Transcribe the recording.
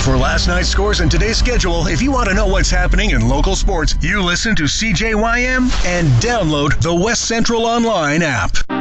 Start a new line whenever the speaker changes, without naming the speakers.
For last night's scores and today's schedule, if you want to know what's happening in local sports, you listen to CJYM and download the West Central Online app.